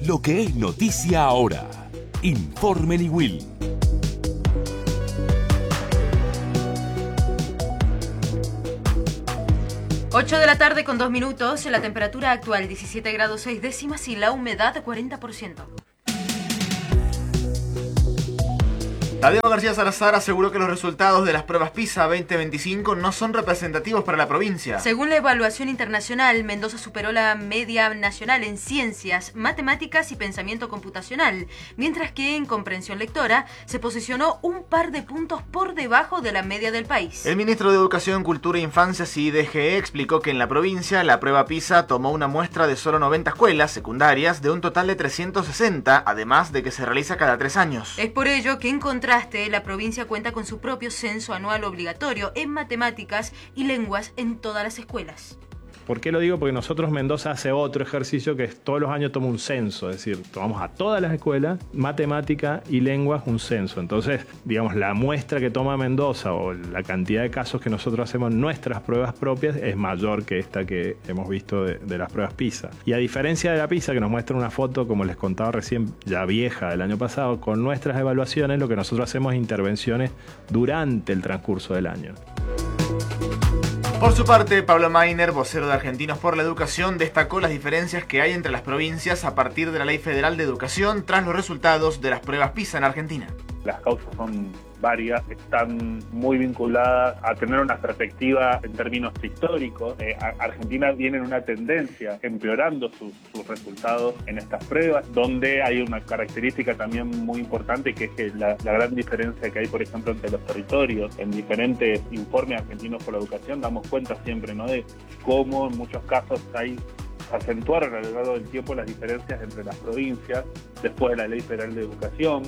Lo que es noticia ahora. Informe Niwil. 8 de la tarde con 2 minutos, la temperatura actual 17 grados 6 décimas y la humedad 40%. Tadeo García Salazar aseguró que los resultados de las pruebas PISA 2025 no son representativos para la provincia. Según la evaluación internacional, Mendoza superó la media nacional en ciencias, matemáticas y pensamiento computacional, mientras que en comprensión lectora se posicionó un par de puntos por debajo de la media del país. El ministro de Educación, Cultura e Infancias y DGE explicó que en la provincia la prueba PISA tomó una muestra de solo 90 escuelas secundarias de un total de 360, además de que se realiza cada 3 años. Es por ello que en contraste, la provincia cuenta con su propio censo anual obligatorio en matemáticas y lenguas en todas las escuelas. ¿Por qué lo digo? Porque nosotros Mendoza hace otro ejercicio que es todos los años toma un censo, es decir, tomamos a todas las escuelas, matemática y lenguas, un censo. Entonces, digamos, la muestra que toma Mendoza o la cantidad de casos que nosotros hacemos en nuestras pruebas propias es mayor que esta que hemos visto de las pruebas PISA. Y a diferencia de la PISA, que nos muestra una foto, como les contaba recién, ya vieja del año pasado, con nuestras evaluaciones lo que nosotros hacemos es intervenciones durante el transcurso del año. Por su parte, Pablo Mainer, vocero de Argentinos por la Educación, destacó las diferencias que hay entre las provincias a partir de la Ley Federal de Educación tras los resultados de las pruebas PISA en Argentina. Las causas son varias, están muy vinculadas a tener una perspectiva en términos históricos. Argentina viene en una tendencia empeorando sus resultados en estas pruebas, donde hay una característica también muy importante que es que la gran diferencia que hay, por ejemplo, entre los territorios. En diferentes informes argentinos por la educación damos cuenta siempre, ¿no?, de cómo en muchos casos acentuaron a lo largo del tiempo las diferencias entre las provincias después de la Ley Federal de Educación.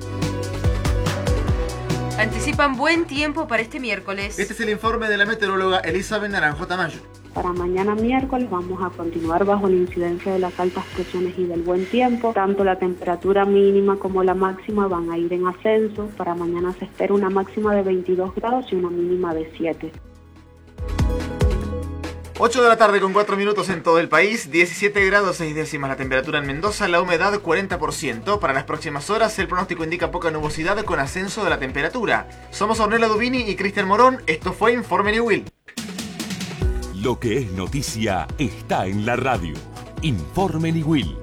Anticipan buen tiempo para este miércoles. Este es el informe de la meteoróloga Elizabeth Naranjo Tamayo. Para mañana miércoles vamos a continuar bajo la incidencia de las altas presiones y del buen tiempo. Tanto la temperatura mínima como la máxima van a ir en ascenso. Para mañana se espera una máxima de 22 grados y una mínima de 7. 8 de la tarde con 4 minutos en todo el país, 17 grados 6 décimas la temperatura en Mendoza, la humedad 40%. Para las próximas horas el pronóstico indica poca nubosidad con ascenso de la temperatura. Somos Ornella Dubini y Cristian Morón, esto fue Informe Niwil. Lo que es noticia está en la radio. Informe Niwil.